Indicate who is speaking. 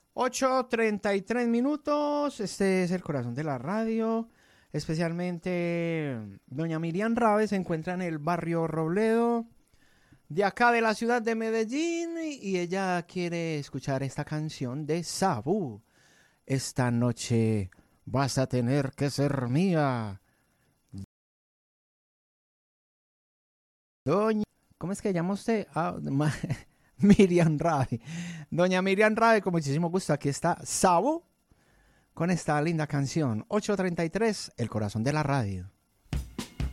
Speaker 1: 8:33. Este es el corazón de la radio. Especialmente doña Miriam Rabe se encuentra en el barrio Robledo, de acá de la ciudad de Medellín, y ella quiere escuchar esta canción de Sabu. Esta noche vas a tener que ser mía. Doña, ¿cómo es que llama usted? Miriam Rabe. Doña Miriam Rabe, con muchísimo gusto. Aquí está Sabu con esta linda canción. 8:33, el corazón de la radio.